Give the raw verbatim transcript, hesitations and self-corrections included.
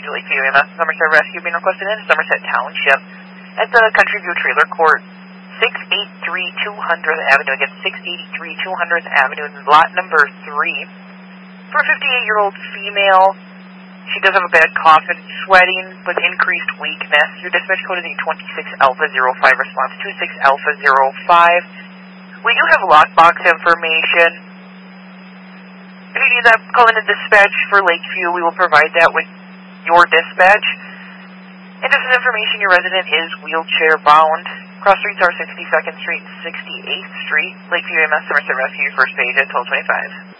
page at Lakeview E M S. Somerset Rescue being requested in Somerset Township at the Country View Trailer Court, six eighty-three two hundredth Avenue. Again, six eighty-three two hundredth Avenue, lot number three. For a fifty-eight-year-old female, she does have a bad cough and sweating with increased weakness. Your dispatch code is a twenty-six Alpha zero five, response two six Alpha zero five. We do have lockbox information. If you need that, call in a dispatch for Lakeview. We will provide that with your dispatch. And just as information, your resident is wheelchair bound. Cross streets are sixty-second Street and sixty-eighth Street. Lakeview E M S Somerset Rescue, first page at twelve twenty-five.